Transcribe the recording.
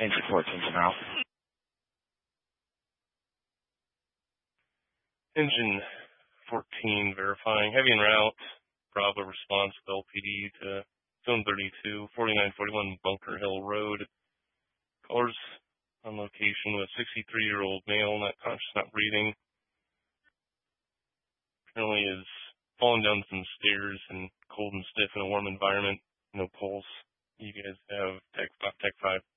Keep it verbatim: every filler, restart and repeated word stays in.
Engine fourteen to now. Engine fourteen verifying. Heavy en route. Bravo response with L P D to Zone thirty-two, forty-nine forty-one Bunker Hill Road. Callers on location with sixty-three-year-old male, not conscious, not breathing. Apparently is falling down some stairs and cold and stiff in a warm environment. No pulse. You guys have Tech, Tech five.